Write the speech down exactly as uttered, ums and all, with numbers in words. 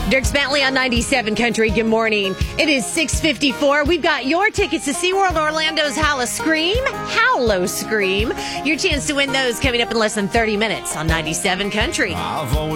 Dierks Bentley on ninety-seven Country. Good morning. It is six fifty-four. We've got your tickets to SeaWorld Orlando's Howl-O-Scream. Howl-O-Scream. Your chance to win those coming up in less than thirty minutes on ninety-seven Country. I've always